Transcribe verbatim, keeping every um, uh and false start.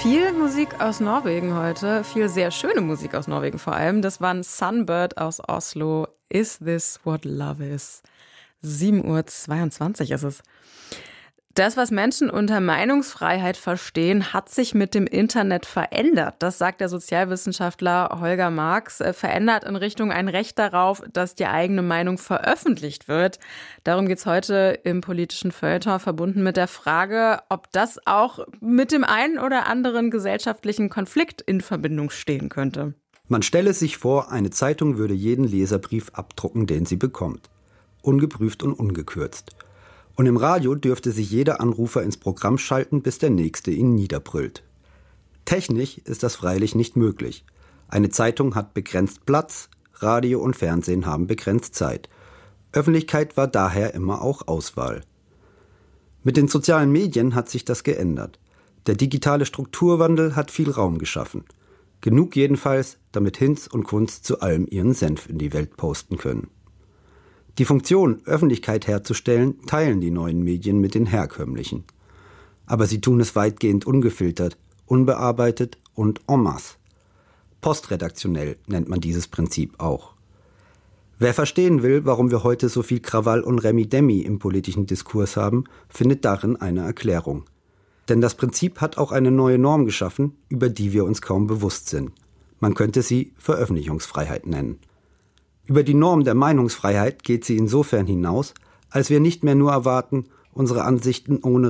Viel Musik aus Norwegen heute, viel sehr schöne Musik aus Norwegen vor allem. Das waren Sunbird aus Oslo. Is this what love is? sieben Uhr zweiundzwanzig ist es. Das, was Menschen unter Meinungsfreiheit verstehen, hat sich mit dem Internet verändert. Das sagt der Sozialwissenschaftler Holger Marx. Verändert in Richtung ein Recht darauf, dass die eigene Meinung veröffentlicht wird. Darum geht's heute im politischen Feuilleton, verbunden mit der Frage, ob das auch mit dem einen oder anderen gesellschaftlichen Konflikt in Verbindung stehen könnte. Man stelle sich vor, eine Zeitung würde jeden Leserbrief abdrucken, den sie bekommt. Ungeprüft und ungekürzt. Und im Radio dürfte sich jeder Anrufer ins Programm schalten, bis der Nächste ihn niederbrüllt. Technisch ist das freilich nicht möglich. Eine Zeitung hat begrenzt Platz, Radio und Fernsehen haben begrenzt Zeit. Öffentlichkeit war daher immer auch Auswahl. Mit den sozialen Medien hat sich das geändert. Der digitale Strukturwandel hat viel Raum geschaffen. Genug jedenfalls, damit Hinz und Kunz zu allem ihren Senf in die Welt posten können. Die Funktion, Öffentlichkeit herzustellen, teilen die neuen Medien mit den herkömmlichen. Aber sie tun es weitgehend ungefiltert, unbearbeitet und en masse. Postredaktionell nennt man dieses Prinzip auch. Wer verstehen will, warum wir heute so viel Krawall und Remi-Demi im politischen Diskurs haben, findet darin eine Erklärung. Denn das Prinzip hat auch eine neue Norm geschaffen, über die wir uns kaum bewusst sind. Man könnte sie Veröffentlichungsfreiheit nennen. Über die Norm der Meinungsfreiheit geht sie insofern hinaus, als wir nicht mehr nur erwarten, unsere Ansichten ohne